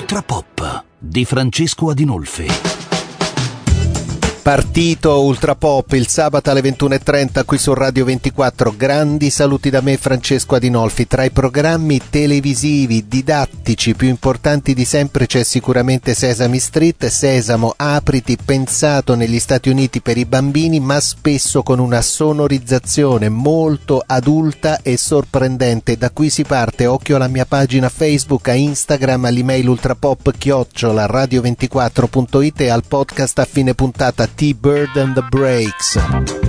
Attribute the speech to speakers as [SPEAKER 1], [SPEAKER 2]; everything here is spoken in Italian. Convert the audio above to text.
[SPEAKER 1] Ultra Pop di Francesco Adinolfi.
[SPEAKER 2] Partito Ultra Pop il sabato alle 21:30 qui su Radio 24. Grandi saluti da me, Francesco Adinolfi. Tra i programmi televisivi didattici più importanti di sempre c'è sicuramente Sesame Street. Sesamo, apriti, pensato negli Stati Uniti per i bambini, ma spesso con una sonorizzazione molto adulta e sorprendente. Da qui si parte. Occhio alla mia pagina Facebook, a Instagram, all'email ultrapop@radio24.it e al podcast a fine puntata T-Bird and the Breaks.